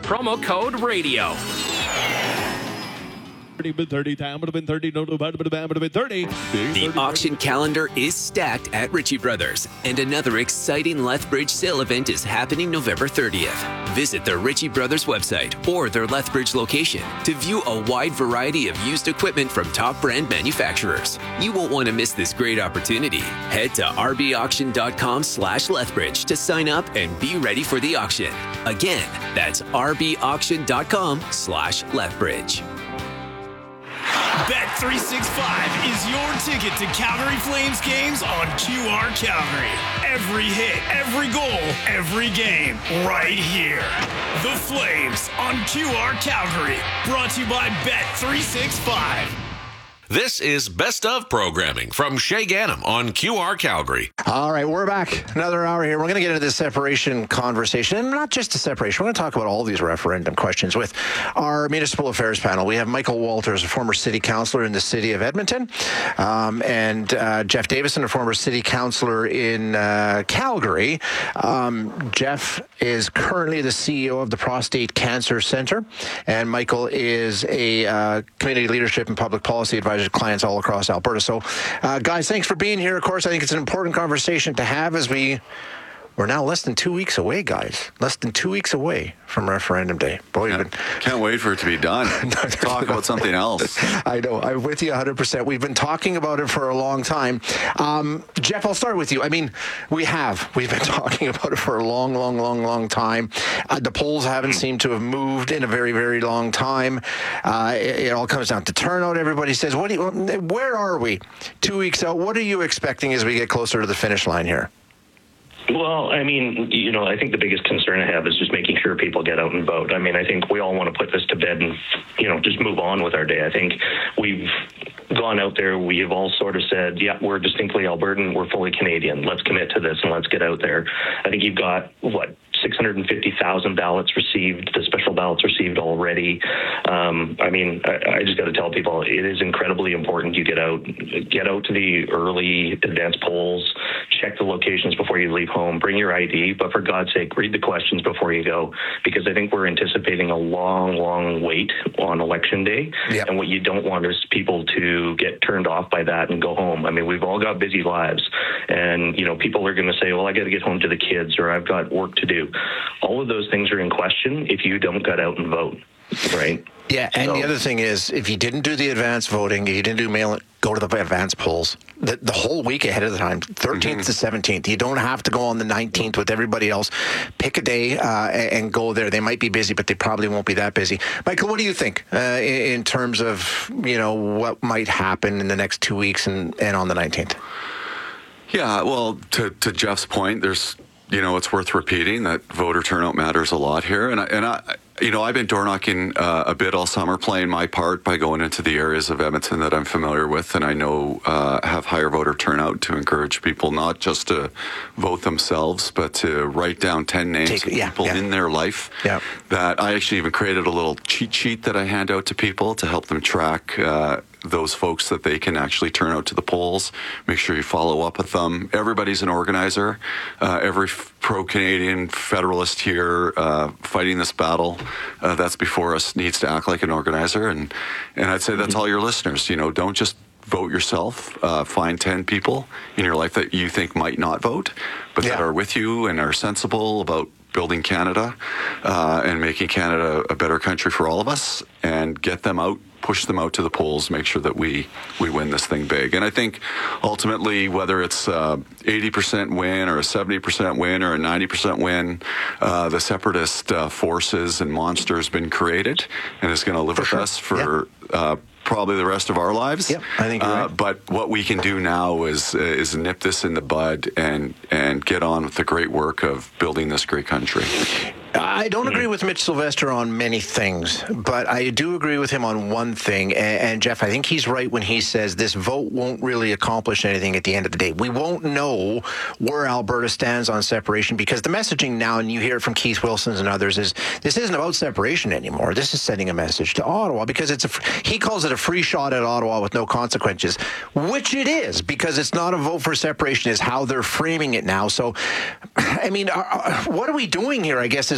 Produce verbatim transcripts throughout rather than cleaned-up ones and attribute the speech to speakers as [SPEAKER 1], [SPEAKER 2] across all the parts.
[SPEAKER 1] promo code radio.
[SPEAKER 2] thirty, time would have been thirty, no, no, would have been thirty.
[SPEAKER 3] The auction calendar is stacked at Ritchie Brothers, and another exciting Lethbridge sale event is happening November thirtieth. Visit the Ritchie Brothers website or their Lethbridge location to view a wide variety of used equipment from top brand manufacturers. You won't want to miss this great opportunity. Head to rbauction.com slash Lethbridge to sign up and be ready for the auction. Again, that's rbauction.com slash Lethbridge.
[SPEAKER 4] Bet three sixty-five is your ticket to Calgary Flames games on Q R Calgary. Every hit, every goal, every game, right here. The Flames on Q R Calgary. Brought to you by Bet three sixty-five.
[SPEAKER 5] This is Best of programming from Shay Ganem on Q R Calgary.
[SPEAKER 6] All right, we're back. Another hour here. We're going to get into this separation conversation, and not just a separation. We're going to talk about all these referendum questions with our municipal affairs panel. We have Michael Walters, a former city councillor in the city of Edmonton, um, and uh, Jeff Davison, a former city councillor in uh, Calgary. Um, Jeff is currently the C E O of the Prostate Cancer Centre, and Michael is a uh, community leadership and public policy advisor to clients all across Alberta. So, uh, guys, thanks for being here. Of course, I think it's an important conversation to have as we, we're now less than two weeks away, guys. Less than two weeks away from referendum day. Boy,
[SPEAKER 7] yeah,
[SPEAKER 6] we've been...
[SPEAKER 7] Can't wait for it to be done. Talk about something else.
[SPEAKER 6] I know. I'm with you one hundred percent. We've been talking about it for a long time. Um, Jeff, I'll start with you. I mean, we have. We've been talking about it for a long, long, long, long time. Uh, the polls haven't seemed to have moved in a very, very long time. Uh, it, it all comes down to turnout. Everybody says, "What? Do you, where are we? Two weeks out. What are you expecting as we get closer to the finish line here?"
[SPEAKER 8] Well, I mean, you know, I think the biggest concern I have is just making sure people get out and vote. I mean, I think we all want to put this to bed and, you know, just move on with our day. I think we've gone out there. We have all sort of said, yeah, we're distinctly Albertan. We're fully Canadian. Let's commit to this and let's get out there. I think you've got, what, six hundred fifty thousand ballots received, the special ballots received already. Um, I mean, I, I just got to tell people it is incredibly important you get out, get out to the early advanced polls, check the locations before you leave home, bring your I D, but for God's sake, read the questions before you go, because I think we're anticipating a long, long wait on election day. Yep. And what you don't want is people to get turned off by that and go home. I mean, we've all got busy lives, and, you know, people are going to say, well, I got to get home to the kids, or I've got work to do. All of those things are in question if you don't get out and vote, right?
[SPEAKER 6] Yeah, and so, the other thing is, if you didn't do the advance voting, if you didn't do mail, go to the advance polls the, the whole week ahead of the time, thirteenth mm-hmm. to seventeenth. You don't have to go on the nineteenth with everybody else. Pick a day uh, and go there. They might be busy, but they probably won't be that busy. Michael, what do you think uh, in, in terms of, you know, what might happen in the next two weeks and, and on the nineteenth?
[SPEAKER 7] Yeah, well, to, to Jeff's point, there's, you know, it's worth repeating that voter turnout matters a lot here. And I, and I, you know, I've been door knocking uh, a bit all summer, playing my part by going into the areas of Edmonton that I'm familiar with, and I know uh, have higher voter turnout, to encourage people not just to vote themselves, but to write down ten names Take, of yeah, people yeah. in their life. Yeah. That I actually even created a little cheat sheet that I hand out to people to help them track uh, those folks that they can actually turn out to the polls. Make sure you follow up with them. Everybody's an organizer. Uh, every f- pro-Canadian federalist here uh, fighting this battle uh, that's before us needs to act like an organizer. And, and I'd say that's all your listeners. You know, don't just vote yourself. Uh, find ten people in your life that you think might not vote, but yeah. that are with you and are sensible about building Canada uh, and making Canada a better country for all of us, and get them out, push them out to the polls, make sure that we, we win this thing big. And I think ultimately, whether it's uh, eighty percent win or a seventy percent win or a ninety percent win, uh, the separatist uh, forces and monster has been created and is going to live for with sure. us for yeah. uh, probably the rest of our lives.
[SPEAKER 6] Yep, I think you're uh, right.
[SPEAKER 7] But what we can do now is is nip this in the bud and and get on with the great work of building this great country.
[SPEAKER 6] I don't agree with Mitch Sylvester on many things, but I do agree with him on one thing. And, and Jeff, I think he's right when he says this vote won't really accomplish anything at the end of the day. We won't know where Alberta stands on separation, because the messaging now, and you hear it from Keith Wilson and others, is this isn't about separation anymore. This is sending a message to Ottawa, because it's a, he calls it a free shot at Ottawa with no consequences, which it is, because it's not a vote for separation, is how they're framing it now. So, I mean, are, are, what are we doing here, I guess, is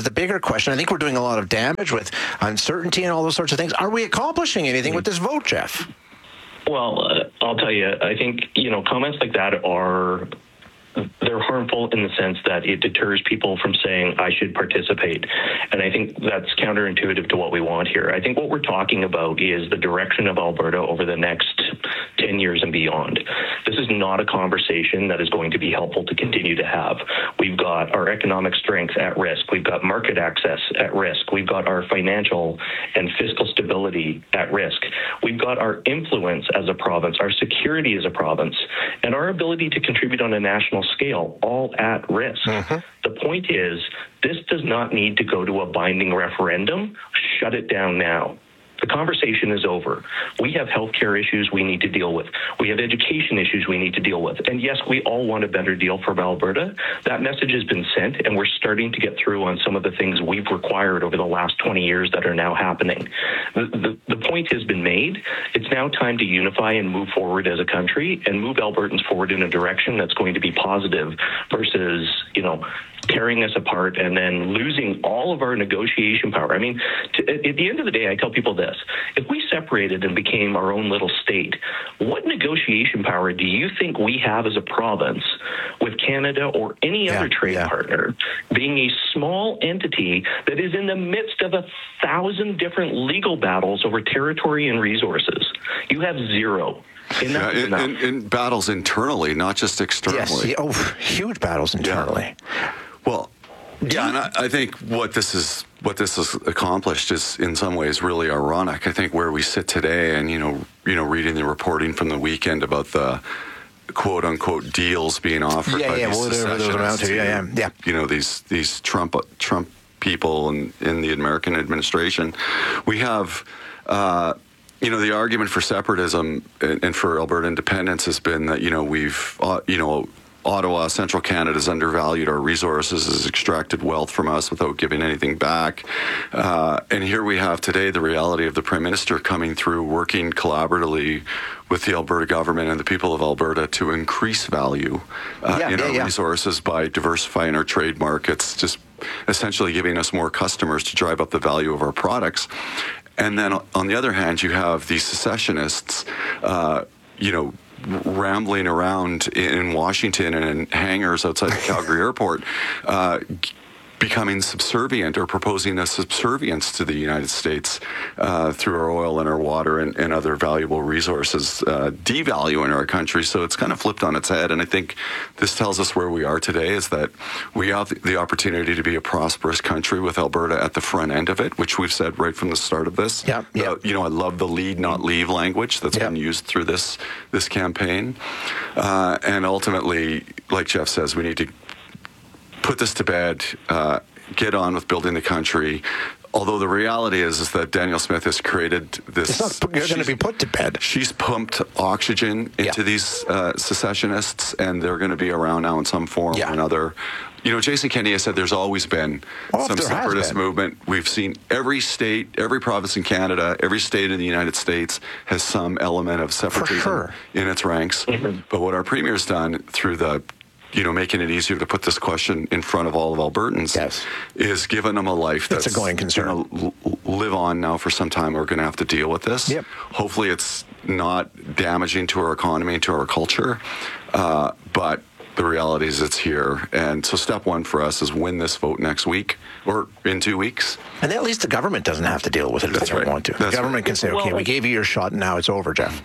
[SPEAKER 6] the bigger question. I think we're doing a lot of damage with uncertainty and all those sorts of things. Are we accomplishing anything with this vote, Jeff?
[SPEAKER 8] Well, uh, I'll tell you, I think, you know, comments like that are, they're harmful in the sense that it deters people from saying, I should participate. And I think that's counterintuitive to what we want here. I think what we're talking about is the direction of Alberta over the next ten years and beyond. This is not a conversation that is going to be helpful to continue to have. We've got our economic strength at risk. We've got market access at risk. We've got our financial and fiscal stability at risk. We've got our influence as a province, our security as a province, and our ability to contribute on a national scale, all at risk. Mm-hmm. The point is, this does not need to go to a binding referendum. Shut it down now. The conversation is over. We have healthcare issues we need to deal with. We have education issues we need to deal with. And yes, we all want a better deal for Alberta. That message has been sent, and we're starting to get through on some of the things we've required over the last twenty years that are now happening. The, the, the point has been made. It's now time to unify and move forward as a country and move Albertans forward in a direction that's going to be positive versus, you know, tearing us apart and then losing all of our negotiation power. I mean, to, at the end of the day, I tell people this. If we separated and became our own little state, what negotiation power do you think we have as a province with Canada or any yeah, other trade yeah. partner, being a small entity that is in the midst of a thousand different legal battles over territory and resources? You have zero.
[SPEAKER 7] Yeah, in, in, in battles internally, not just externally.
[SPEAKER 6] Yes, oh, huge battles internally.
[SPEAKER 7] Yeah. Well, yeah, and I, I think what this is what this has accomplished is in some ways really ironic. I think where we sit today, and you know, you know, reading the reporting from the weekend about the quote unquote deals being offered
[SPEAKER 6] yeah,
[SPEAKER 7] by
[SPEAKER 6] yeah,
[SPEAKER 7] these
[SPEAKER 6] whatever those amount to, yeah, yeah, yeah.
[SPEAKER 7] You know, these these Trump Trump people and in the American administration, we have. Uh, You know, the argument for separatism and for Alberta independence has been that, you know, we've, uh, you know, Ottawa, Central Canada has undervalued our resources, has extracted wealth from us without giving anything back. Uh, and here we have today the reality of the Prime Minister coming through, working collaboratively with the Alberta government and the people of Alberta to increase value uh,
[SPEAKER 6] yeah,
[SPEAKER 7] in
[SPEAKER 6] yeah,
[SPEAKER 7] our
[SPEAKER 6] yeah.
[SPEAKER 7] resources by diversifying our trade markets, just essentially giving us more customers to drive up the value of our products. And then on the other hand, you have these secessionists, uh, you know, rambling around in Washington and in hangars outside the Calgary airport, uh, becoming subservient or proposing a subservience to the United States uh, through our oil and our water and, and other valuable resources, uh, devaluing our country. So it's kind of flipped on its head. And I think this tells us where we are today is that we have the opportunity to be a prosperous country with Alberta at the front end of it, which we've said right from the start of this.
[SPEAKER 6] Yeah, yeah.
[SPEAKER 7] Uh, you know, I love the lead, not leave language that's yeah. been used through this, this campaign. Uh, and ultimately, like Jeff says, we need to put this to bed, uh, get on with building the country. Although the reality is, is that Danielle Smith has created this.
[SPEAKER 6] It's not going to be put to bed.
[SPEAKER 7] She's pumped oxygen into
[SPEAKER 6] yeah.
[SPEAKER 7] these uh, secessionists, and they're going to be around now in some form
[SPEAKER 6] yeah.
[SPEAKER 7] or another. You know, Jason Kenney has said there's always been
[SPEAKER 6] oh,
[SPEAKER 7] some separatist movement. We've seen every state, every province in Canada, every state in the United States has some element of separatism
[SPEAKER 6] sure.
[SPEAKER 7] in its ranks. Mm-hmm. But what our premier's done through the you know, making it easier to put this question in front of all of Albertans
[SPEAKER 6] yes.
[SPEAKER 7] is giving them a life that's,
[SPEAKER 6] that's a going concern.
[SPEAKER 7] Going to live on now for some time. We're going to have to deal with this.
[SPEAKER 6] Yep.
[SPEAKER 7] Hopefully it's not damaging to our economy and to our culture, uh, but the reality is it's here. And so step one for us is win this vote next week or in two weeks.
[SPEAKER 6] And at least the government doesn't have to deal with it
[SPEAKER 7] That's
[SPEAKER 6] if they
[SPEAKER 7] right.
[SPEAKER 6] don't want to.
[SPEAKER 7] That's
[SPEAKER 6] the government
[SPEAKER 7] right.
[SPEAKER 6] can say, okay,
[SPEAKER 8] well,
[SPEAKER 6] we gave you your shot and now it's over, Jeff.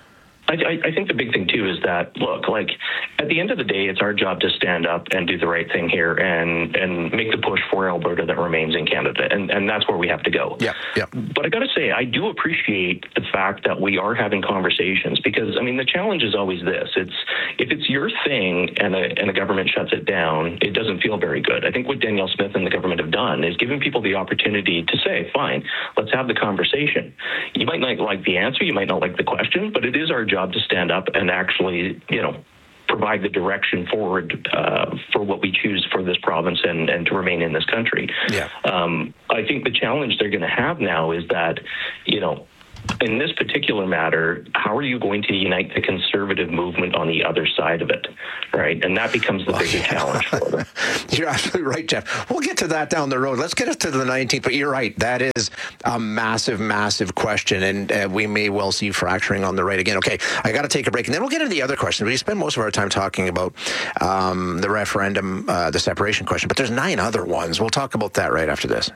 [SPEAKER 8] I, I think the big thing, too, is that, look, like, at the end of the day, it's our job to stand up and do the right thing here and, and make the push for Alberta that remains in Canada. And, and that's where we have to go.
[SPEAKER 6] Yeah, yeah.
[SPEAKER 8] But I got to say, I do appreciate the fact that we are having conversations because, I mean, the challenge is always this. It's if it's your thing and a, and a government shuts it down, it doesn't feel very good. I think what Danielle Smith and the government have done is given people the opportunity to say, fine, let's have the conversation. You might not like the answer, you might not like the question, but it is our job to stand up and actually, you know, provide the direction forward uh, for what we choose for this province and, and to remain in this country.
[SPEAKER 6] Yeah.
[SPEAKER 8] Um, I think the challenge they're going to have now is that, you know, in this particular matter, how are you going to unite the conservative movement on the other side of it, right? And that becomes the bigger challenge for them.
[SPEAKER 6] You're absolutely right, Jeff. We'll get to that down the road. Let's get us to the nineteenth, but you're right. That is a massive, massive question, and uh, we may well see fracturing on the right again. Okay, I got to take a break, and then we'll get into the other questions. We spend most of our time talking about um, the referendum, uh, the separation question, but there's nine other ones. We'll talk about that right after this.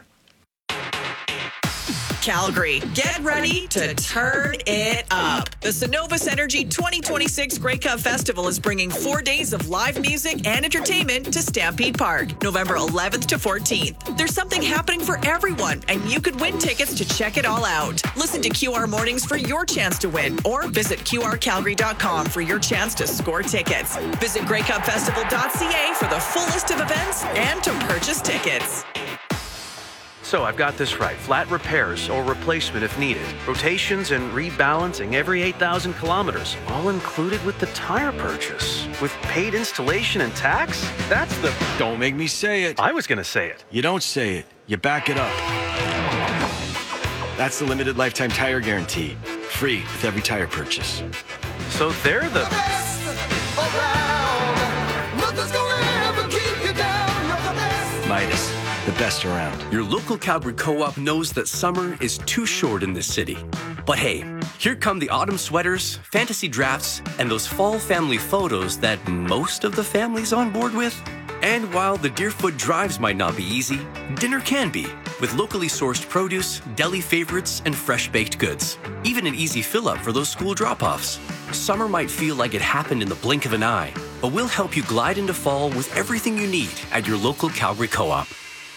[SPEAKER 1] Calgary, get ready to turn it up. The Synovus Energy twenty twenty-six Grey Cup Festival is bringing four days of live music and entertainment to Stampede Park, November eleventh to fourteenth. There's something happening for everyone, and you could win tickets to check it all out. Listen to Q R Mornings for your chance to win, or visit Q R Calgary dot com for your chance to score tickets. Visit Grey Cup Festival dot C A for the full list of events and to purchase tickets.
[SPEAKER 9] So I've got this right. Flat repairs or replacement if needed. Rotations and rebalancing every eight thousand kilometers. All included with the tire purchase. With paid installation and tax? That's the...
[SPEAKER 10] Don't make me say it.
[SPEAKER 9] I was going to say it.
[SPEAKER 10] You don't say it. You back it up. That's the limited lifetime tire guarantee. Free with every tire purchase.
[SPEAKER 9] So they're the...
[SPEAKER 10] Midas. The best around.
[SPEAKER 11] Your local Calgary Co-op knows that summer is too short in this city. But hey, here come the autumn sweaters, fantasy drafts, and those fall family photos that most of the family's on board with. And while the Deerfoot drives might not be easy, dinner can be, with locally sourced produce, deli favorites, and fresh baked goods. Even an easy fill-up for those school drop-offs. Summer might feel like it happened in the blink of an eye, but we'll help you glide into fall with everything you need at your local Calgary Co-op.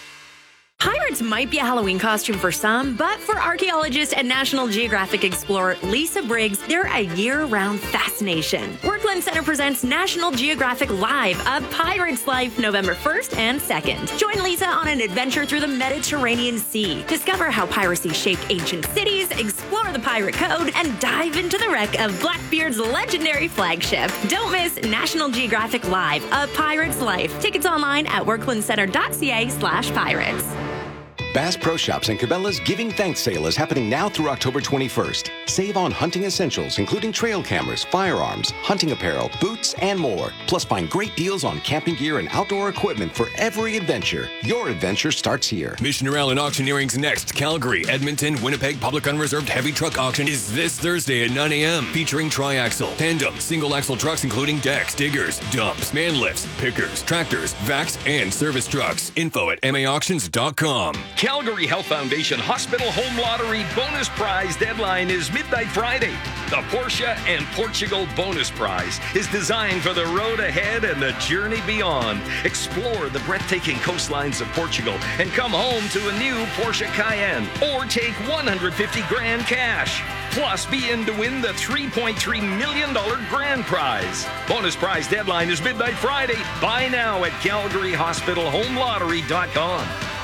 [SPEAKER 12] Pirates might be a Halloween costume for some, but for archaeologist and National Geographic explorer Lisa Briggs, they're a year-round fascination. Workland Center presents National Geographic Live, A Pirate's Life, November first and second. Join Lisa on an adventure through the Mediterranean Sea. Discover how piracy shaped ancient cities, explore the pirate code, and dive into the wreck of Blackbeard's legendary flagship. Don't miss National Geographic Live, A Pirate's Life. Tickets online at workland center dot c a slash pirates.
[SPEAKER 13] Bass Pro Shops and Cabela's Giving Thanks sale is happening now through October twenty-first. Save on hunting essentials, including trail cameras, firearms, hunting apparel, boots, and more. Plus, find great deals on camping gear and outdoor equipment for every adventure. Your adventure starts here.
[SPEAKER 14] Missioner Allen Auctioneering's next Calgary, Edmonton, Winnipeg Public Unreserved Heavy Truck Auction is this Thursday at nine a.m. featuring tri-axle, tandem, single-axle trucks including decks, diggers, dumps, man lifts, pickers, tractors, vacs, and service trucks. Info at m a auctions dot com.
[SPEAKER 15] Calgary Health Foundation Hospital Home Lottery bonus prize deadline is midnight Friday. The Porsche and Portugal bonus prize is designed for the road ahead and the journey beyond. Explore the breathtaking coastlines of Portugal and come home to a new Porsche Cayenne or take one hundred fifty grand cash. Plus, be in to win the three point three million dollars grand prize. Bonus prize deadline is midnight Friday. Buy now at calgary hospital home lottery dot com.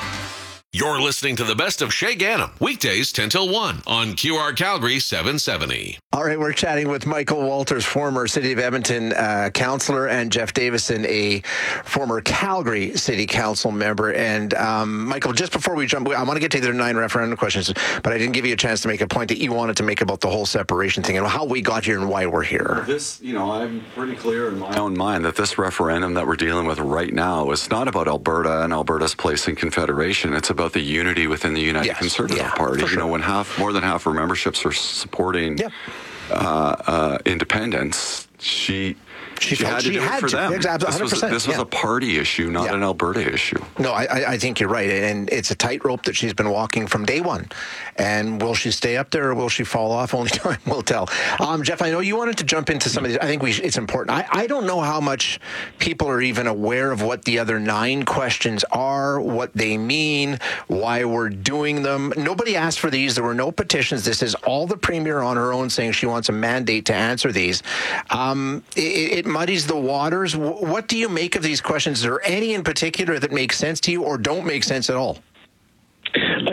[SPEAKER 5] You're listening to the best of Shay Ganem, weekdays ten till one on Q R Calgary seven seventy.
[SPEAKER 6] All right, we're chatting with Michael Walters, former City of Edmonton uh, councillor, and Jeff Davison, a former Calgary City Council member. And um, Michael, just before we jump, I want to get to the nine referendum questions, but I didn't give you a chance to make a point that you wanted to make about the whole separation thing and how we got here and why we're here.
[SPEAKER 7] This, you know, I'm pretty clear in my own mind that this referendum that we're dealing with right now is not about Alberta and Alberta's place in Confederation. It's about the unity within the United yes. Conservative yeah, Party. You sure. know, when half, more than half our memberships are supporting yeah. uh, uh, independence, she
[SPEAKER 6] she,
[SPEAKER 7] she had to
[SPEAKER 6] she
[SPEAKER 7] do
[SPEAKER 6] had
[SPEAKER 7] it for
[SPEAKER 6] to.
[SPEAKER 7] them.
[SPEAKER 6] Exactly,
[SPEAKER 7] this was, this was
[SPEAKER 6] yeah.
[SPEAKER 7] a party issue, not yeah. an Alberta issue.
[SPEAKER 6] No, I, I think you're right, and it's a tightrope that she's been walking from day one. And will she stay up there or will she fall off? Only time will tell. Um, Jeff, I know you wanted to jump into some of these. I think we sh- it's important. I, I don't know how much people are even aware of what the other nine questions are, what they mean, why we're doing them. Nobody asked for these. There were no petitions. This is all the Premier on her own saying she wants a mandate to answer these. Um, it, it muddies the waters. What do you make of these questions? Is there any in particular that make sense to you or don't make sense at all?
[SPEAKER 8] I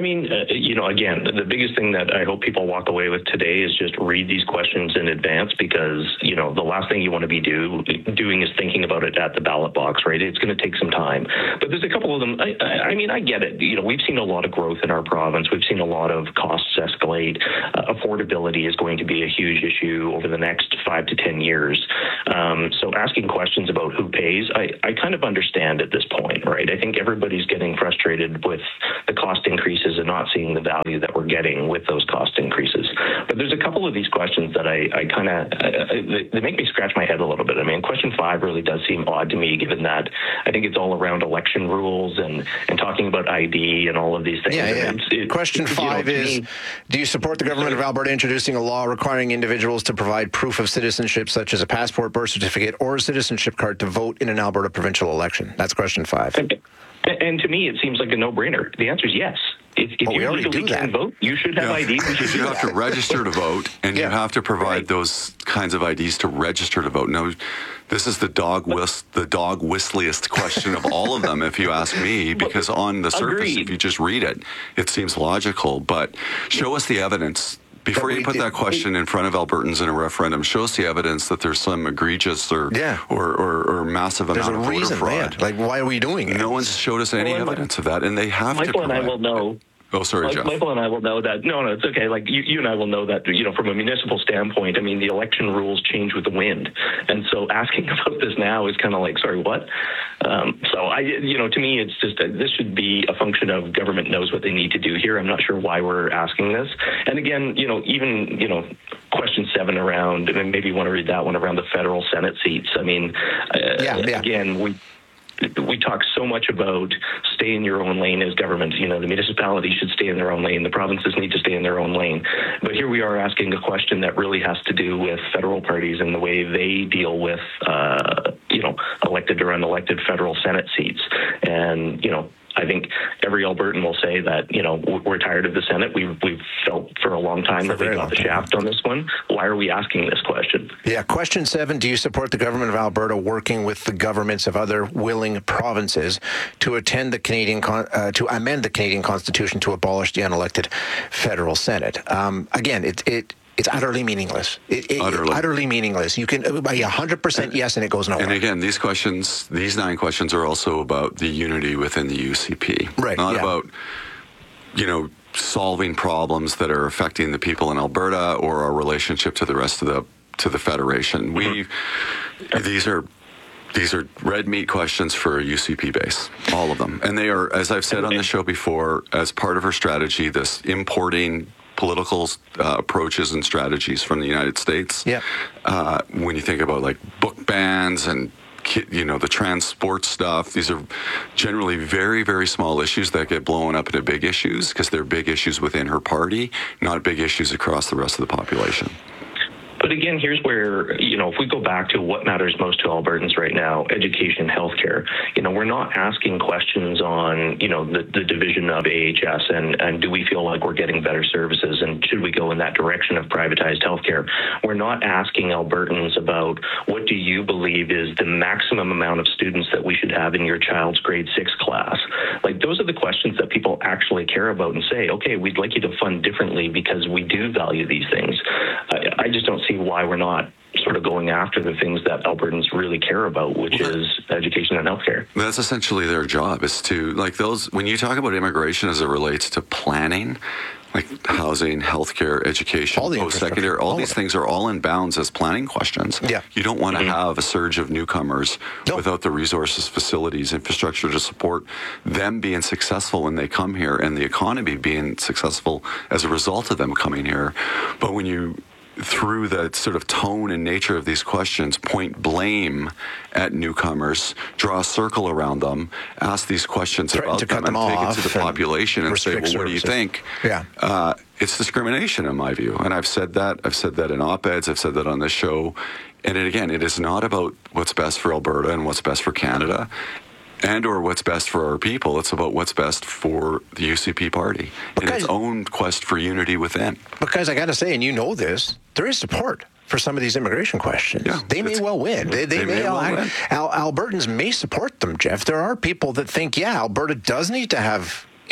[SPEAKER 8] mean, uh, you know, again, the, the biggest thing that I hope people walk away with today is just read these questions in advance, because, you know, the last thing you want to be do, doing is thinking about it at the ballot box, right? It's going to take some time. But there's a couple of them. I, I, I mean, I get it. You know, we've seen a lot of growth in our province. We've seen a lot of costs escalate. Uh, affordability is going to be a huge issue over the next five to ten years. Um, so asking questions about who pays, I, I kind of understand at this point, right? I think everybody's getting frustrated with the cost increases and not seeing the value that we're getting with those cost increases. But there's a couple of these questions that I, I kind of, they, they make me scratch my head a little bit. I mean, question five really does seem odd to me, given that I think it's all around election rules and, and talking about I D and all of these things.
[SPEAKER 6] Yeah, yeah.
[SPEAKER 8] It's, it,
[SPEAKER 6] question five you know, is, me, do you support the government of Alberta introducing a law requiring individuals to provide proof of citizenship, such as a passport, birth certificate, or a citizenship card to vote in an Alberta provincial election? That's question five.
[SPEAKER 8] And, and to me, it seems like a no-brainer. The answer is yes. If, if
[SPEAKER 6] well,
[SPEAKER 8] you legally can vote, you should have
[SPEAKER 7] yeah.
[SPEAKER 8] I D.
[SPEAKER 7] Because you have to register to vote, and yeah. you have to provide right. those kinds of I Ds to register to vote. Now, this is the dog whist, the dog whistliest question of all of them, if you ask me, because on the surface,
[SPEAKER 8] Agreed.
[SPEAKER 7] if you just read it, it seems logical. But show us the evidence. Before you put that question in front of Albertans in a referendum, show us the evidence that there's some egregious or
[SPEAKER 6] yeah.
[SPEAKER 7] or, or, or massive
[SPEAKER 6] there's
[SPEAKER 7] amount
[SPEAKER 6] a
[SPEAKER 7] of voter
[SPEAKER 6] reason,
[SPEAKER 7] fraud.
[SPEAKER 6] Man. Like, why are we doing it?
[SPEAKER 7] No one's showed us any
[SPEAKER 8] well,
[SPEAKER 7] evidence of that, and they have
[SPEAKER 8] Michael
[SPEAKER 7] to provide.
[SPEAKER 8] and I will know.
[SPEAKER 7] Oh, sorry,
[SPEAKER 8] Like,
[SPEAKER 7] Jeff.
[SPEAKER 8] Michael and I will know that. No, no, it's okay. Like you, you and I will know that, you know, from a municipal standpoint, I mean, the election rules change with the wind. And so asking about this now is kind of like, sorry, what? Um, so I, you know, to me, it's just that this should be a function of government knows what they need to do here. I'm not sure why we're asking this. And again, you know, even, you know, question seven around, and maybe you want to read that one around the federal Senate seats. I mean, uh,
[SPEAKER 6] yeah, yeah.
[SPEAKER 8] again, we, we talk so much about stay in your own lane as government. You know, the municipalities should stay in their own lane. The provinces need to stay in their own lane. But here we are asking a question that really has to do with federal parties and the way they deal with, uh, you know, elected or unelected federal Senate seats. And, you know, I think every Albertan will say that, you know, we're tired of the Senate. We've, we've felt for a long time that we got the shaft on this one. Why are we asking this question?
[SPEAKER 6] Yeah. Question seven, do you support the government of Alberta working with the governments of other willing provinces to attend the Canadian con- uh, to amend the Canadian Constitution to abolish the unelected federal Senate? Um, again, it it. It's utterly meaningless. It, it, utterly. utterly meaningless. You can buy one hundred percent yes, and it goes nowhere.
[SPEAKER 7] And again, these questions, these nine questions are also about the unity within the U C P.
[SPEAKER 6] Right.
[SPEAKER 7] Not
[SPEAKER 6] yeah. about,
[SPEAKER 7] you know, solving problems that are affecting the people in Alberta or our relationship to the rest of the to the Federation. We, these are These are red meat questions for a U C P base, all of them. And they are, as I've said on the show before, as part of her strategy, this importing political uh, approaches and strategies from the United States.
[SPEAKER 6] Yeah.
[SPEAKER 7] Uh, when you think about like book bans and you know the transport stuff, these are generally very, very small issues that get blown up into big issues because they're big issues within her party, not big issues across the rest of the population.
[SPEAKER 8] But again, here's where, you know, if we go back to what matters most to Albertans right now, education, healthcare, you know, we're not asking questions on, you know, the, the division of A H S and, and do we feel like we're getting better services and should we go in that direction of privatized healthcare? We're not asking Albertans about what do you believe is the maximum amount of students that we should have in your child's grade six class. Like, those are the questions that people actually care about and say, okay, we'd like you to fund differently because we do value these things. I, I just don't see why we're not sort of going after the things that Albertans really care about, which well, is education and healthcare.
[SPEAKER 7] That's essentially their job, is to, like, those, when you talk about immigration as it relates to planning, like housing, healthcare, education, post-secondary, all, all these things are all in bounds as planning questions.
[SPEAKER 6] Yeah.
[SPEAKER 7] You don't want to
[SPEAKER 6] mm-hmm.
[SPEAKER 7] have a surge of newcomers nope. without the resources, facilities, infrastructure to support them being successful when they come here and the economy being successful as a result of them coming here. But when you through the sort of tone and nature of these questions, point blame at newcomers, draw a circle around them, ask these questions
[SPEAKER 6] Threaten
[SPEAKER 7] about
[SPEAKER 6] to
[SPEAKER 7] them,
[SPEAKER 6] cut them
[SPEAKER 7] and take
[SPEAKER 6] off
[SPEAKER 7] it to the population and say, well,
[SPEAKER 6] services.
[SPEAKER 7] what do you think?
[SPEAKER 6] Yeah.
[SPEAKER 7] Uh, it's discrimination, in my view. And I've said that. I've said that in op-eds. I've said that on this show. And it, again, it is not about what's best for Alberta and what's best for Canada and or what's best for our people. It's about what's best for the U C P party and its own quest for unity within.
[SPEAKER 6] Because I got to say, and you know this, there is support for some of these immigration questions.
[SPEAKER 7] Yeah,
[SPEAKER 6] they may well win. They, they,
[SPEAKER 7] they
[SPEAKER 6] may,
[SPEAKER 7] may well
[SPEAKER 6] Al,
[SPEAKER 7] win.
[SPEAKER 6] Al, Albertans may support them, Jeff. There are people that think, yeah, Alberta does need to have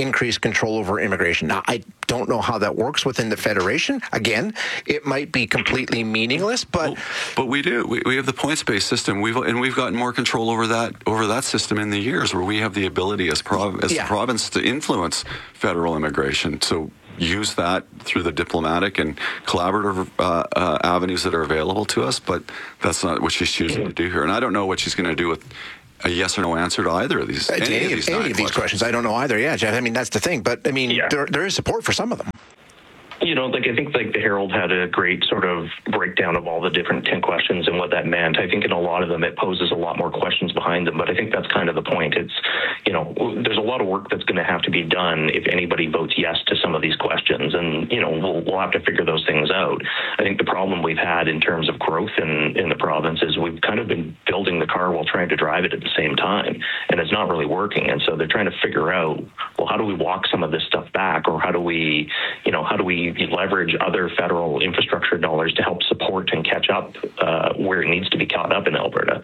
[SPEAKER 6] increased control over immigration. Now, I don't know how that works within the Federation. Again, it might be completely meaningless, but
[SPEAKER 7] well, but we do. We, we have the points-based system. We've and we've gotten more control over that over that system in the years where we have the ability as prov- as
[SPEAKER 6] yeah.
[SPEAKER 7] the province to influence federal immigration. So use that through the diplomatic and collaborative uh, uh, avenues that are available to us. But that's not what she's choosing to do here. And I don't know what she's going to do with a yes or no answer to either of these.
[SPEAKER 6] Any, any, of these, any of these questions. I don't know either. Yeah, Jeff. I mean, that's the thing. But I mean, yeah. there, there is support for some of them.
[SPEAKER 8] You know, like I think like the Herald had a great sort of breakdown of all the different ten questions and what that meant. I think in a lot of them it poses a lot more questions behind them, but I think that's kind of the point. It's, you know, there's a lot of work that's going to have to be done if anybody votes yes to some of these questions, and you know, we'll we'll have to figure those things out. I think the problem we've had in terms of growth in in the province is we've kind of been building the car while trying to drive it at the same time, and it's not really working. And so they're trying to figure out, well, how do we walk some of this stuff back, or how do we, you know, how do we leverage other federal infrastructure dollars to help support and catch up uh, where it needs to be caught up in Alberta.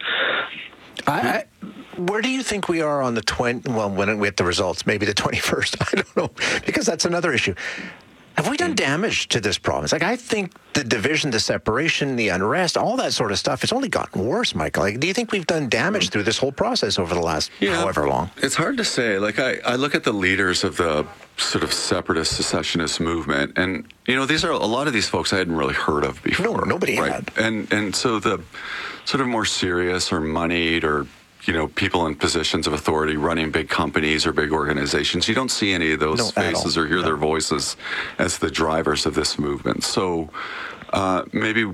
[SPEAKER 6] I, I, where do you think we are on the twenty? Well, when we get the results, maybe the twenty-first. I don't know, because that's another issue. Have we done damage to this province? Like, I think the division, the separation, the unrest, all that sort of stuff, it's only gotten worse, Michael. Like, do you think we've done damage through this whole process over the last yeah, however long?
[SPEAKER 7] It's hard to say. Like, I, I look at the leaders of the sort of separatist, secessionist movement, and, you know, these are a lot of these folks I hadn't really heard of before.
[SPEAKER 6] No, nobody
[SPEAKER 7] right?
[SPEAKER 6] had.
[SPEAKER 7] And, and so the sort of more serious or moneyed or, you know, people in positions of authority running big companies or big organizations, you don't see any of those no, faces or hear no. their voices as the drivers of this movement. So uh, maybe,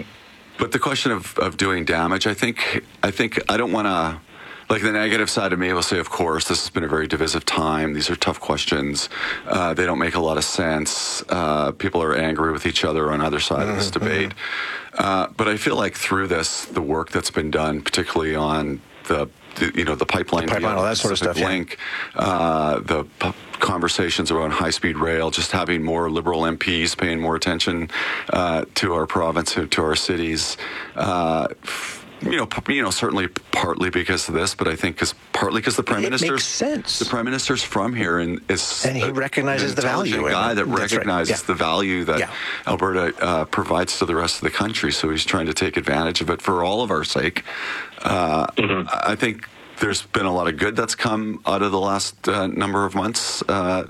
[SPEAKER 7] but the question of, of doing damage, I think, I think I don't want to, like the negative side of me will say, of course, this has been a very divisive time. These are tough questions. Uh, they don't make a lot of sense. Uh, people are angry with each other on either side mm-hmm, of this debate. Mm-hmm. Uh, but I feel like through this, the work that's been done, particularly on the, the you know, the pipeline,
[SPEAKER 6] the pipeline all that sort of stuff,
[SPEAKER 7] link, yeah. uh, the p- conversations around high-speed rail, just having more Liberal M Ps paying more attention uh, to our province and to our cities. Uh, You know, you know, certainly partly because of this, but I think because partly because the prime
[SPEAKER 6] it
[SPEAKER 7] minister's
[SPEAKER 6] makes sense.
[SPEAKER 7] The prime minister's from here and is
[SPEAKER 6] and he recognizes
[SPEAKER 7] an
[SPEAKER 6] the value.
[SPEAKER 7] Guy that
[SPEAKER 6] That's
[SPEAKER 7] recognizes
[SPEAKER 6] right. yeah.
[SPEAKER 7] the value that
[SPEAKER 6] yeah.
[SPEAKER 7] Alberta uh, provides to the rest of the country. So he's trying to take advantage of it for all of our sake. Uh, mm-hmm. I think there's been a lot of good that's come out of the last uh, number of months. Uh,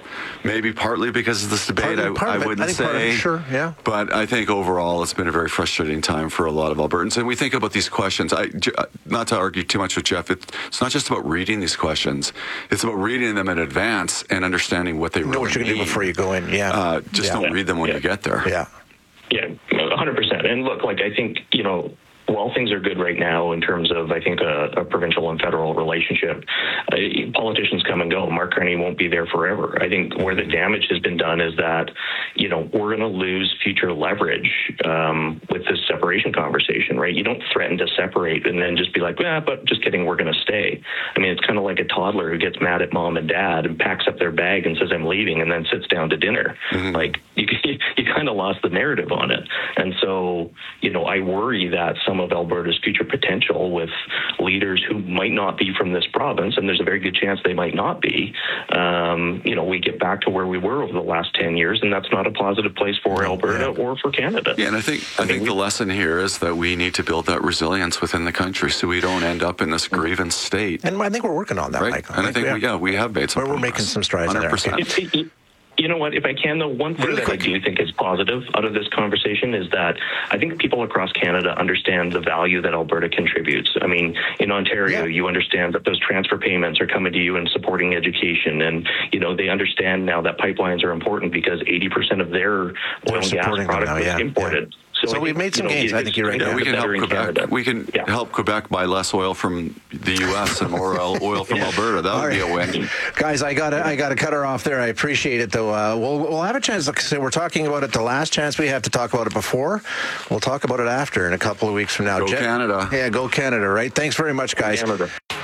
[SPEAKER 7] Maybe partly because of this debate,
[SPEAKER 6] part, part
[SPEAKER 7] I, I wouldn't
[SPEAKER 6] I
[SPEAKER 7] say.
[SPEAKER 6] It, sure, yeah.
[SPEAKER 7] But I think overall it's been a very frustrating time for a lot of Albertans. And we think about these questions, I, not to argue too much with Jeff, it, it's not just about reading these questions. It's about reading them in advance and understanding what they
[SPEAKER 6] you
[SPEAKER 7] really
[SPEAKER 6] know what you're
[SPEAKER 7] mean.
[SPEAKER 6] going to do before you go in, yeah.
[SPEAKER 7] Uh, just
[SPEAKER 6] yeah.
[SPEAKER 7] don't
[SPEAKER 6] yeah.
[SPEAKER 7] read them when
[SPEAKER 8] yeah.
[SPEAKER 7] you get there.
[SPEAKER 6] Yeah.
[SPEAKER 8] Yeah, one hundred percent. And look, like, I think, you know, while things are good right now in terms of, I think, a, a provincial and federal relationship, uh, politicians come and go. Mark Carney won't be there forever. I think where the damage has been done is that, you know, we're going to lose future leverage um, with this separation conversation, right? You don't threaten to separate and then just be like, yeah, but just kidding, we're going to stay. I mean, it's kind of like a toddler who gets mad at mom and dad and packs up their bag and says, I'm leaving, and then sits down to dinner. Mm-hmm. Like, you, you kind of lost the narrative on it. And so, you know, I worry that some of Alberta's future potential with leaders who might not be from this province, and there's a very good chance they might not be, um, you know, we get back to where we were over the last ten years, and that's not a positive place for Alberta yeah. or for Canada.
[SPEAKER 7] Yeah, and I think I, I think mean, the lesson here is that we need to build that resilience within the country so we don't end up in this grievance state.
[SPEAKER 6] And I think we're working on that,
[SPEAKER 7] right?
[SPEAKER 6] Michael.
[SPEAKER 7] And I think, we, yeah, we have made some
[SPEAKER 6] We're, we're making some strides
[SPEAKER 7] one hundred percent.
[SPEAKER 6] in there.
[SPEAKER 8] It, it, You know what, if I can, though, one thing
[SPEAKER 6] really
[SPEAKER 8] that
[SPEAKER 6] quick.
[SPEAKER 8] I do think is positive out of this conversation is that I think people across Canada understand the value that Alberta contributes. I mean, in Ontario, yeah. you understand that those transfer payments are coming to you and supporting education. And, you know, they understand now that pipelines are important because eighty percent of their
[SPEAKER 6] They're
[SPEAKER 8] oil and gas product
[SPEAKER 6] now,
[SPEAKER 8] is
[SPEAKER 6] yeah.
[SPEAKER 8] imported.
[SPEAKER 6] Yeah. So, so we've made some
[SPEAKER 8] you know,
[SPEAKER 6] gains. I think you're right.
[SPEAKER 7] Yeah,
[SPEAKER 6] yeah.
[SPEAKER 7] we can help Quebec. We can
[SPEAKER 8] yeah.
[SPEAKER 7] help Quebec buy less oil from the U S and more oil from yeah. Alberta. That would
[SPEAKER 6] right.
[SPEAKER 7] be a win.
[SPEAKER 6] Guys, I got I got to cut her off there. I appreciate it, though. Uh, we'll we'll have a chance. Like I said, we're talking about it. The last chance we have to talk about it before. We'll talk about it after in a couple of weeks from now.
[SPEAKER 7] Go
[SPEAKER 6] Jeff,
[SPEAKER 7] Canada.
[SPEAKER 6] Yeah, go Canada. Right. Thanks very much, guys.
[SPEAKER 8] Canada.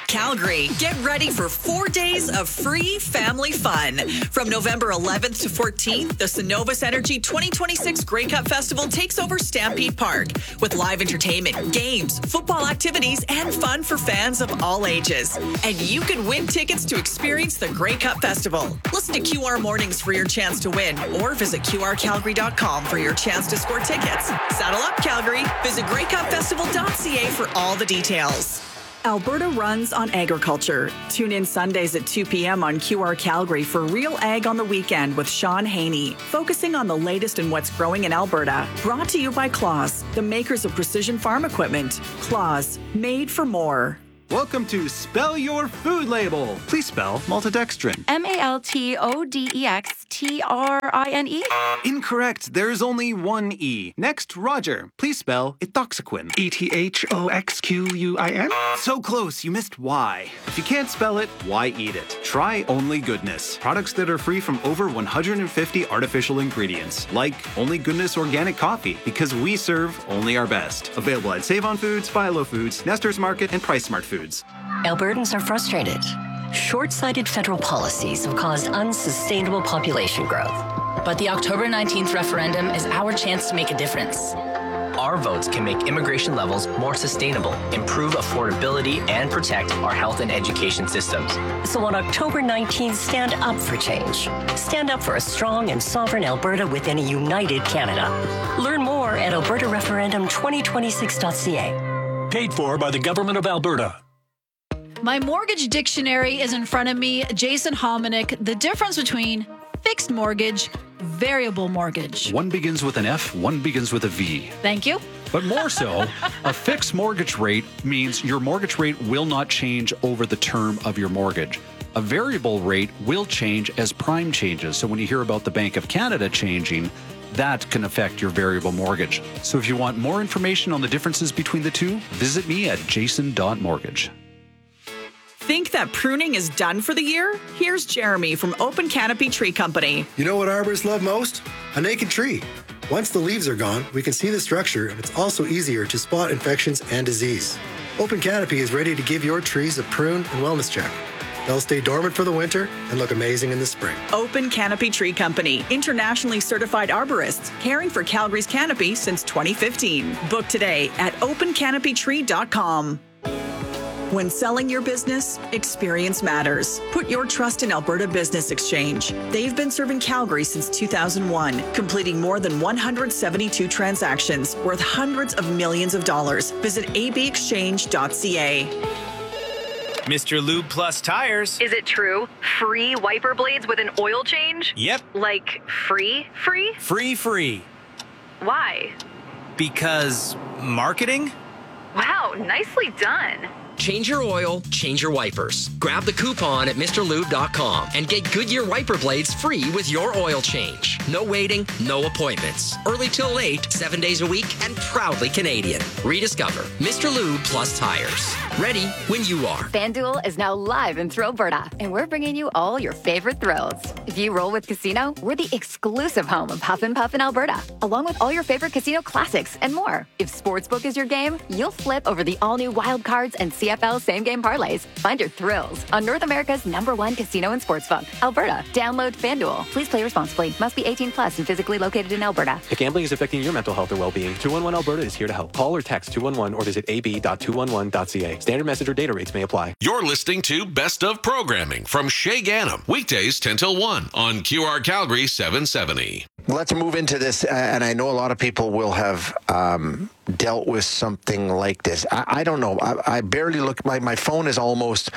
[SPEAKER 1] Calgary. Get ready for four days of free family fun. From November eleventh to fourteenth, the Synovus Energy twenty twenty-six Grey Cup Festival takes over Stampede Park with live entertainment, games, football activities, and fun for fans of all ages. And you can win tickets to experience the Grey Cup Festival. Listen to Q R Mornings for your chance to win, or visit Q R Calgary dot com for your chance to score tickets. Saddle up, Calgary. Visit grey cup festival dot c a for all the details. Alberta runs on agriculture. Tune in Sundays at two p.m. on Q R Calgary for Real Ag on the Weekend with Sean Haney, focusing on the latest in what's growing in Alberta. Brought to you by Claus, the makers of precision farm equipment. Claus, made for more.
[SPEAKER 16] Welcome to Spell Your Food Label. Please spell maltodextrin.
[SPEAKER 17] M A L T O D E X T R I N E?
[SPEAKER 16] Incorrect. There's only one E. Next, Roger. Please spell ethoxyquin. E T H O X Q U I N? So close, you missed Y. If you can't spell it, why eat it? Try Only Goodness. Products that are free from over one hundred fifty artificial ingredients, like Only Goodness Organic Coffee, because we serve only our best. Available at Save On Foods, Philo Foods, Nestor's Market, and Price Smart Foods.
[SPEAKER 18] Albertans are frustrated. Short-sighted federal policies have caused unsustainable population growth.
[SPEAKER 19] But the October nineteenth referendum is our chance to make a difference.
[SPEAKER 20] Our votes can make immigration levels more sustainable, improve affordability, and protect our health and education systems.
[SPEAKER 18] So on October nineteenth, stand up for change. Stand up for a strong and sovereign Alberta within a united Canada. Learn more at alberta referendum twenty twenty-six dot c a.
[SPEAKER 21] Paid for by the Government of Alberta.
[SPEAKER 22] My mortgage dictionary is in front of me. Jason Hominick, the difference between fixed mortgage, variable mortgage.
[SPEAKER 23] One begins with an F, one begins with a V.
[SPEAKER 22] Thank you.
[SPEAKER 23] But more so, a fixed mortgage rate means your mortgage rate will not change over the term of your mortgage. A variable rate will change as prime changes. So when you hear about the Bank of Canada changing, that can affect your variable mortgage. So if you want more information on the differences between the two, visit me at jason dot mortgage.
[SPEAKER 1] Think that pruning is done for the year? Here's Jeremy from Open Canopy Tree Company.
[SPEAKER 24] You know what arborists love most? A naked tree. Once the leaves are gone, we can see the structure, and it's also easier to spot infections and disease. Open Canopy is ready to give your trees a prune and wellness check. They'll stay dormant for the winter and look amazing in the spring.
[SPEAKER 1] Open Canopy Tree Company, internationally certified arborists, caring for Calgary's canopy since twenty fifteen. Book today at open canopy tree dot com. When selling your business, experience matters. Put your trust in Alberta Business Exchange. They've been serving Calgary since two thousand one, completing more than one hundred seventy-two transactions worth hundreds of millions of dollars. Visit a b exchange dot c a.
[SPEAKER 25] Mister Lube Plus Tires.
[SPEAKER 12] Is it true? Free wiper blades with an oil change?
[SPEAKER 25] Yep.
[SPEAKER 12] Like free, free?
[SPEAKER 25] Free, free.
[SPEAKER 12] Why?
[SPEAKER 25] Because marketing?
[SPEAKER 12] Wow, nicely done.
[SPEAKER 26] Change your oil, change your wipers. Grab the coupon at Mister Lube dot com and get Goodyear wiper blades free with your oil change. No waiting, no appointments. Early till late, seven days a week, and proudly Canadian. Rediscover Mister Lube Plus Tires. Ready when you are.
[SPEAKER 27] FanDuel is now live in through Alberta, and we're bringing you all your favorite thrills. If you roll with Casino, we're the exclusive home of Huff and Puff in Alberta, along with all your favorite casino classics and more. If Sportsbook is your game, you'll flip over the all-new wild cards and C F L same-game parlays. Find your thrills on North America's number one casino and sportsbook, Alberta. Download FanDuel. Please play responsibly. Must be eighteen plus and physically located in Alberta.
[SPEAKER 28] If gambling is affecting your mental health or well-being, two one one Alberta is here to help. Call or text two one one or visit a b dot two one one dot c a. Standard message or data rates may apply.
[SPEAKER 5] You're listening to Best of Programming from Shay Ganem. Weekdays ten till one on Q R Calgary seven seventy.
[SPEAKER 6] Let's move into this, uh, and I know a lot of people will have um, dealt with something like this. I, I don't know. I, I barely look. My, my phone is almost...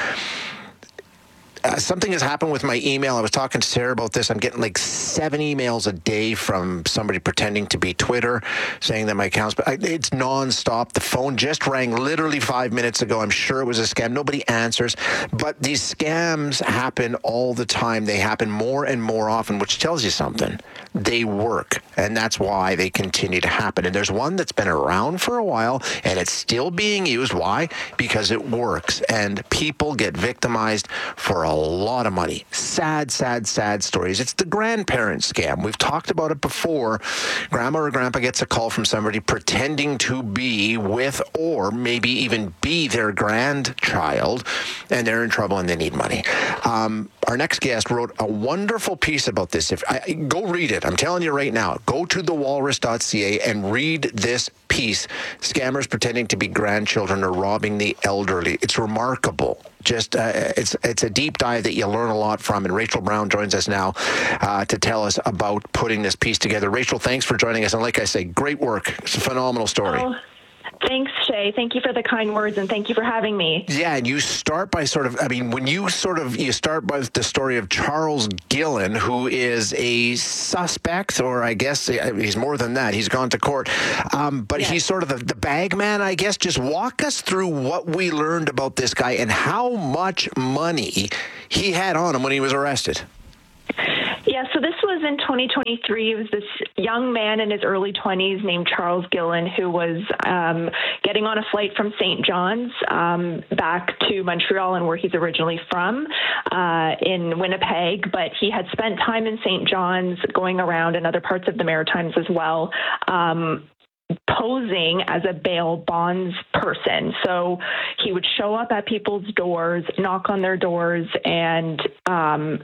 [SPEAKER 6] Uh, something has happened with my email. I was talking to Sarah about this. I'm getting like seven emails a day from somebody pretending to be Twitter, saying that my account's... But it's nonstop. The phone just rang literally five minutes ago. I'm sure it was a scam. Nobody answers. But these scams happen all the time. They happen more and more often, which tells you something. They work, and that's why they continue to happen. And there's one that's been around for a while, and it's still being used. Why? Because it works, and people get victimized for a a lot of money. Sad, sad, sad stories. It's the grandparent scam. We've talked about it before. Grandma or grandpa gets a call from somebody pretending to be with or maybe even be their grandchild, and they're in trouble and they need money. Um, our next guest wrote a wonderful piece about this. If I, go read it. I'm telling you right now. Go to the walrus dot c a and read this piece. Scammers pretending to be grandchildren are robbing the elderly. It's remarkable. Just uh, it's it's a deep dive that you learn a lot from. And Rachel Brown joins us now uh, to tell us about putting this piece together. Rachel, thanks for joining us. And like I say, great work. It's a phenomenal story.
[SPEAKER 2] Oh. Thanks, Shay. Thank you for the kind words, and thank you for having me.
[SPEAKER 6] Yeah, and you start by sort of, I mean, when you sort of, you start by the story of Charles Gillen, who is a suspect, or I guess he's more than that. He's gone to court. Um, but yes. He's sort of the, the bag man, I guess. Just walk us through what we learned about this guy and how much money he had on him when he was arrested.
[SPEAKER 2] Yeah, so this was in twenty twenty-three. It was this young man in his early twenties named Charles Gillen who was um, getting on a flight from Saint John's um, back to Montreal, and where he's originally from, uh, in Winnipeg. But he had spent time in Saint John's, going around in other parts of the Maritimes as well, um, posing as a bail bonds person. So he would show up at people's doors, knock on their doors, and um,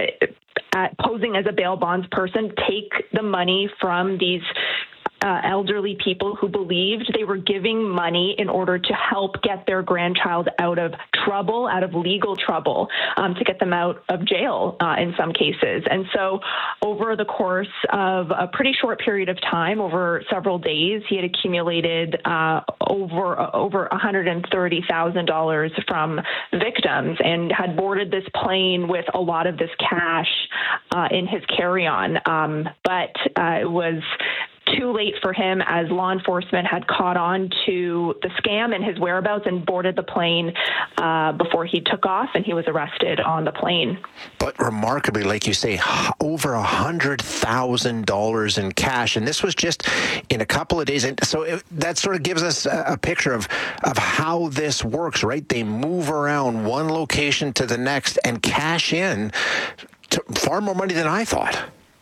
[SPEAKER 2] at posing as a bail bonds person, take the money from these Uh, elderly people who believed they were giving money in order to help get their grandchild out of trouble, out of legal trouble, um, to get them out of jail uh, in some cases. And so over the course of a pretty short period of time, over several days, he had accumulated uh, over uh, over one hundred thirty thousand dollars from victims and had boarded this plane with a lot of this cash uh, in his carry-on. Um, but uh, it was too late for him, as law enforcement had caught on to the scam and his whereabouts and boarded the plane uh, before he took off, and he was arrested on the plane.
[SPEAKER 6] But remarkably, like you say, over one hundred thousand dollars in cash. And this was just in a couple of days. And so it, that sort of gives us a, a picture of, of how this works, right? They move around one location to the next and cash in to far more money than I thought.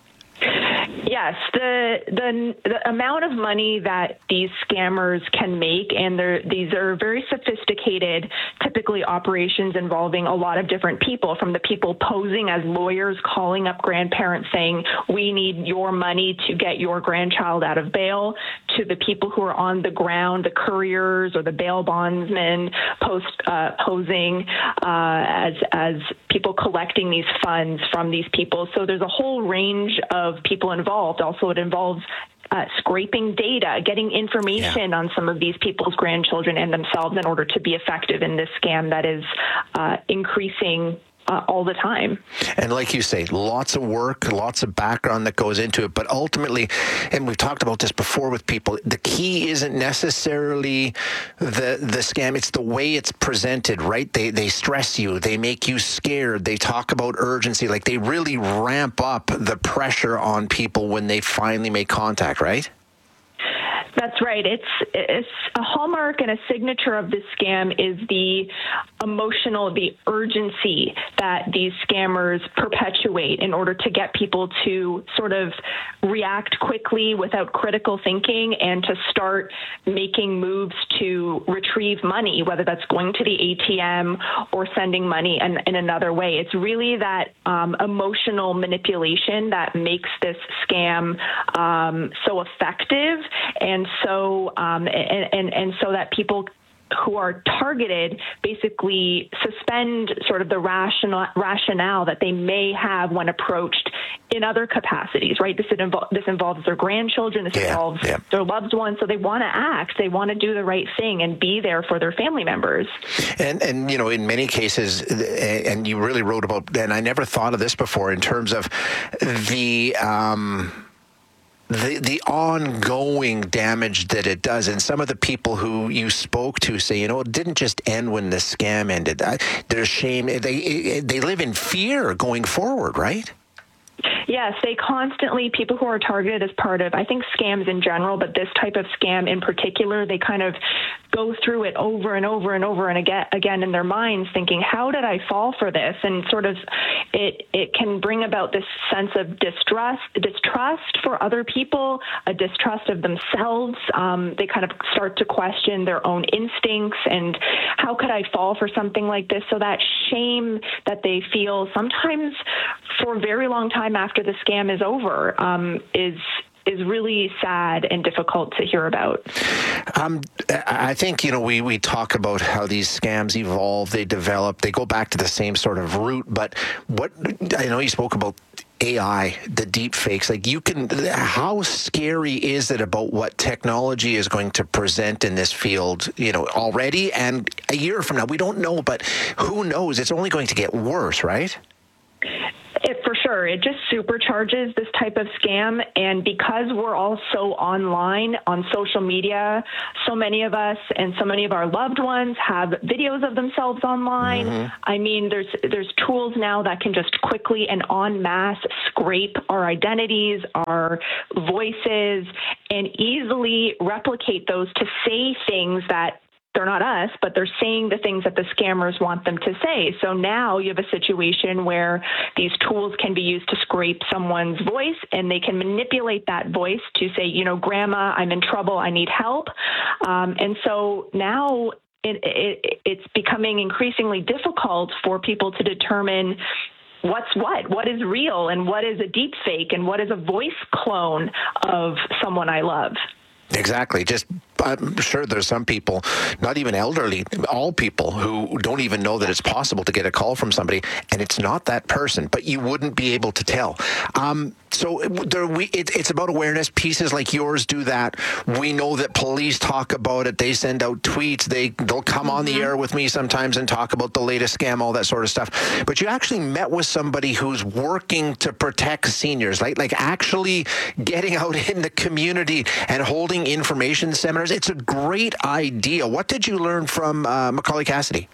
[SPEAKER 2] Yes, the, the the amount of money that these scammers can make, and these are very sophisticated, typically operations involving a lot of different people, from the people posing as lawyers, calling up grandparents saying, we need your money to get your grandchild out of bail, to the people who are on the ground, the couriers or the bail bondsmen post, uh, posing uh, as, as people collecting these funds from these people. So there's a whole range of people involved. Also, it involves uh, scraping data, getting information yeah. on some of these people's grandchildren and themselves in order to be effective in this scam that is uh, increasing Uh, all the time.
[SPEAKER 6] And like you say, lots of work, lots of background that goes into it. But ultimately, and we've talked about this before with people, the key isn't necessarily the the scam. It's the way it's presented, right? They they stress you. They make you scared. They talk about urgency. Like, they really ramp up the pressure on people when they finally make contact, right?
[SPEAKER 2] That's right. It's it's a hallmark and a signature of this scam is the emotional, the urgency that these scammers perpetuate in order to get people to sort of react quickly without critical thinking and to start making moves to retrieve money, whether that's going to the A T M or sending money in, in another way. It's really that um, emotional manipulation that makes this scam um, so effective, and so um, and, and and so that people who are targeted basically suspend sort of the rational rationale that they may have when approached in other capacities, right? This involves this involves their grandchildren, this yeah, involves yeah. their loved ones, so they want to act, they want to do the right thing and be there for their family members.
[SPEAKER 6] And and you know, in many cases, and you really wrote about, and I never thought of this before in terms of the. Um, The the ongoing damage that it does, and some of the people who you spoke to say, you know, it didn't just end when the scam ended. There's shame. They they live in fear going forward, right?
[SPEAKER 2] Yes, they constantly, people who are targeted as part of, I think, scams in general, but this type of scam in particular, they kind of go through it over and over and over and again, again in their minds, thinking, how did I fall for this? And sort of it it can bring about this sense of distrust, distrust for other people, a distrust of themselves. Um, they kind of start to question their own instincts and how could I fall for something like this? So that shame that they feel sometimes for a very long time after the scam is over um, is is really sad and difficult to hear about.
[SPEAKER 6] Um, I think, you know, we, we talk about how these scams evolve, they develop, they go back to the same sort of root, but what, I know you spoke about A I, the deep fakes, like you can, how scary is it about what technology is going to present in this field, you know, already and a year from now? We don't know, but who knows? It's only going to get worse, right?
[SPEAKER 2] It, for sure. It just supercharges this type of scam. And because we're all so online on social media, so many of us and so many of our loved ones have videos of themselves online. Mm-hmm. I mean, there's there's tools now that can just quickly and en masse scrape our identities, our voices, and easily replicate those to say things that they're not us, but they're saying the things that the scammers want them to say. So now you have a situation where these tools can be used to scrape someone's voice, and they can manipulate that voice to say, you know, Grandma, I'm in trouble, I need help. Um, and so now it, it, it's becoming increasingly difficult for people to determine what's what, what is real, and what is a deep fake, and what is a voice clone of someone I love.
[SPEAKER 6] Exactly. Just, I'm sure there's some people, not even elderly, all people who don't even know that it's possible to get a call from somebody and it's not that person, but you wouldn't be able to tell. Um, so there, we, it, it's about awareness. Pieces like yours do that. We know that police talk about it. They send out tweets. They, they'll come mm-hmm. on the air with me sometimes and talk about the latest scam, all that sort of stuff. But you actually met with somebody who's working to protect seniors, like, like actually getting out in the community and holding information seminars. It's a great idea. What did you learn from uh, Macaulay Cassidy?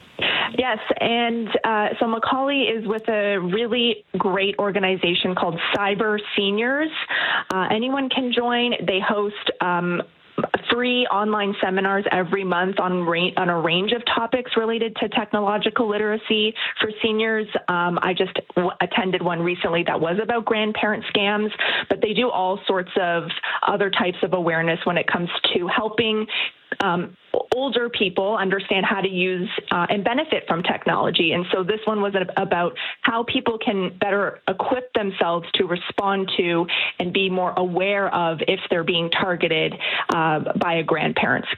[SPEAKER 2] Yes, and uh, so Macaulay is with a really great organization called Cyber Seniors. Uh, anyone can join. They host um, free online seminars every month on ra- on a range of topics related to technological literacy for seniors. Um, I just w- attended one recently that was about grandparent scams, but they do all sorts of other types of awareness when it comes to helping um, older people understand how to use uh, and benefit from technology. And so this one was about how people can better equip themselves to respond to and be more aware of if they're being targeted uh, by a grandparent